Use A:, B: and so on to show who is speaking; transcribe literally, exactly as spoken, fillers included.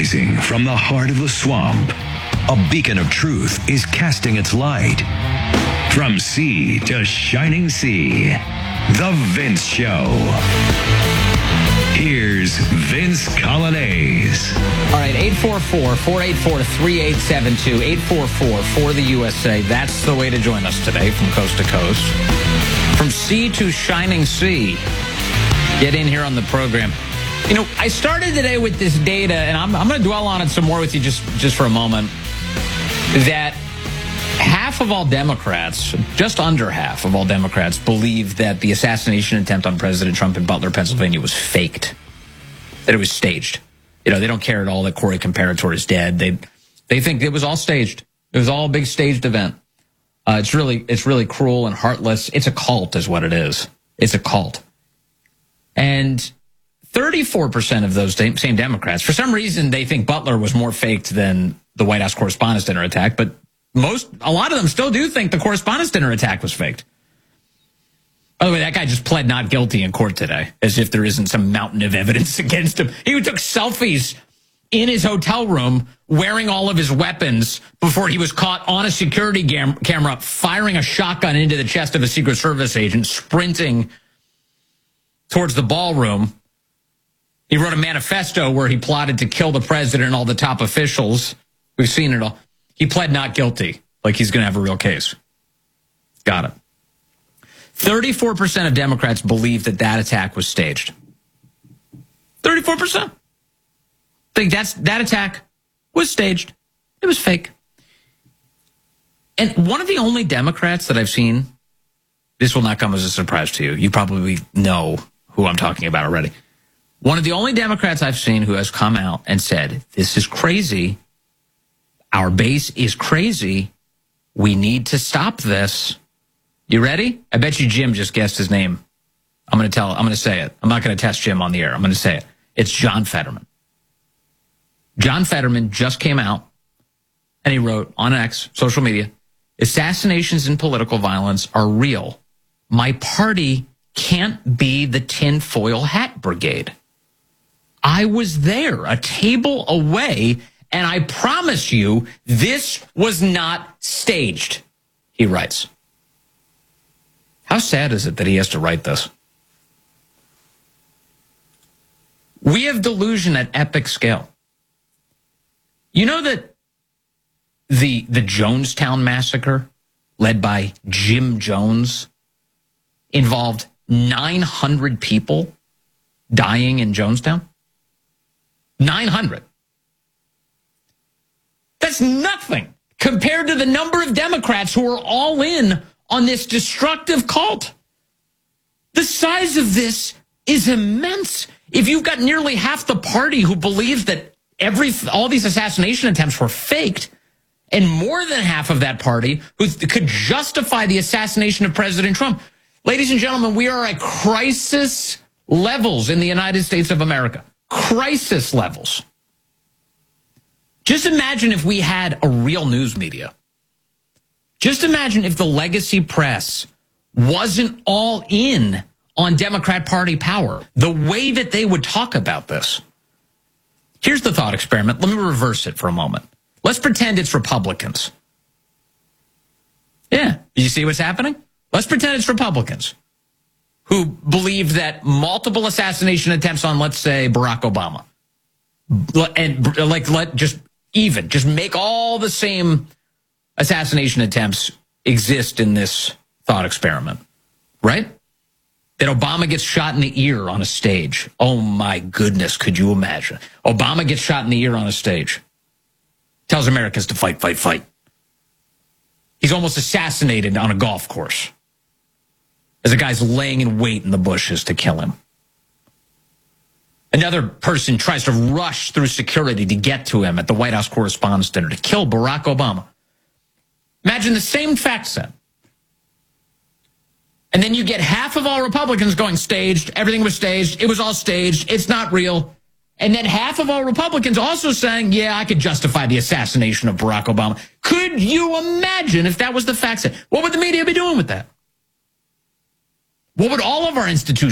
A: Rising from the heart of the swamp, a beacon of truth is casting its light. From sea to shining sea, The Vince Show. Here's Vince Coglianese.
B: All right, eight four four, four eight four, three eight seven two, eight four four, four the U S A. That's the way to join us today from coast to coast. From sea to shining sea. Get in here on the program. You know, I started today with this data, and I'm, I'm going to dwell on it some more with you just, just for a moment, that half of all Democrats, just under half of all Democrats, believe that the assassination attempt on President Trump in Butler, Pennsylvania was faked, that it was staged. You know, they don't care at all that Corey Comparator is dead. They they think it was all staged. It was all a big staged event. Uh, it's really it's really cruel and heartless. It's a cult is what it is. It's a cult. And thirty-four percent of those same Democrats, for some reason, they think Butler was more faked than the White House Correspondents' Dinner attack, but most, a lot of them still do think the Correspondents' Dinner attack was faked. By the way, that guy just pled not guilty in court today, as if there isn't some mountain of evidence against him. He took selfies in his hotel room wearing all of his weapons before he was caught on a security cam- camera firing a shotgun into the chest of a Secret Service agent, sprinting towards the ballroom. He wrote a manifesto where he plotted to kill the president and all the top officials. We've seen it all. He pled not guilty, like he's going to have a real case. Got it. thirty-four percent of Democrats believe that that attack was staged. thirty-four percent think that's, that attack was staged. It was fake. And one of the only Democrats that I've seen, this will not come as a surprise to you. You probably know who I'm talking about already. One of the only Democrats I've seen who has come out and said, this is crazy. Our base is crazy. We need to stop this. You ready? I bet you Jim just guessed his name. I'm going to tell, I'm going to say it. I'm not going to test Jim on the air. I'm going to say it. It's John Fetterman. John Fetterman just came out and he wrote on X, social media, assassinations and political violence are real. My party can't be the tinfoil hat brigade. I was there, a table away, and I promise you, this was not staged, he writes. How sad is it that he has to write this? We have delusion at epic scale. You know that the, the Jonestown massacre, led by Jim Jones, involved nine hundred people dying in Jonestown? nine hundred. That's nothing compared to the number of Democrats who are all in on this destructive cult. The size of this is immense. If you've got nearly half the party who believes that every all these assassination attempts were faked, and more than half of that party who could justify the assassination of President Trump, ladies and gentlemen, we are at crisis levels in the United States of America. Crisis levels. Just imagine if we had a real news media. Just imagine if the legacy press wasn't all in on Democrat Party power, the way that they would talk about this. Here's the thought experiment. Let me reverse it for a moment. Let's pretend it's Republicans. Yeah, you see what's happening? Let's pretend it's Republicans who believe that multiple assassination attempts on, let's say, Barack Obama, and like let just even just make all the same assassination attempts exist in this thought experiment, right? That Obama gets shot in the ear on a stage. Oh my goodness, could you imagine? Obama gets shot in the ear on a stage. Tells Americans to fight, fight, fight. He's almost assassinated on a golf course as a guy's laying in wait in the bushes to kill him. Another person tries to rush through security to get to him at the White House Correspondents' Dinner to kill Barack Obama. Imagine the same fact set. And then you get half of all Republicans going staged. Everything was staged. It was all staged. It's not real. And then half of all Republicans also saying, yeah, I could justify the assassination of Barack Obama. Could you imagine if that was the fact set? What would the media be doing with that? What would all of our institutions